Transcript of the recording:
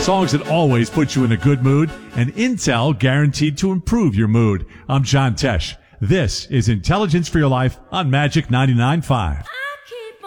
songs that always put you in a good mood, and Intel guaranteed to improve your mood. I'm John Tesh. This is Intelligence for Your Life on Magic 99.5.